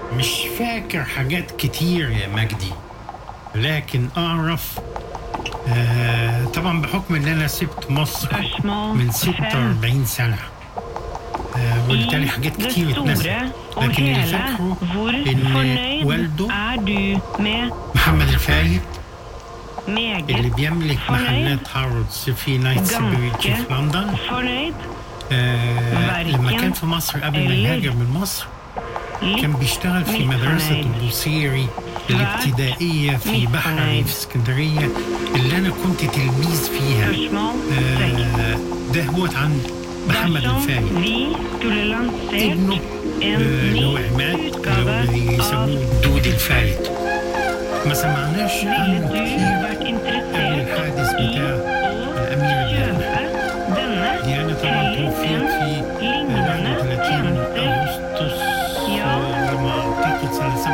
مش فاكر حاجات كتير يا مجدي، لكن أعرف طبعا بحكم إن أنا سبت مصر من 46 سنة، وبالتالي حاجات كتير اتنست. لكن اللي فاكره إن والده محمد الفايد اللي بيملك محلات هارودز في نايت سبريتش في لندن، لما كان في مصر قبل ما يهاجر من مصر كان بيشتغل في مدرسة البوصيري الابتدائية في بحري في اسكندرية اللي أنا كنت تلميذ فيها. ده هو عن محمد الفايد ابنه اللي هو عماد اللي يسموه دود الفايد. ما سمعناش عنه كتير قبل الحادث بتاع الأميرة ديانا طبعا توفيت في 31 أغسطس لما أعتقد سنة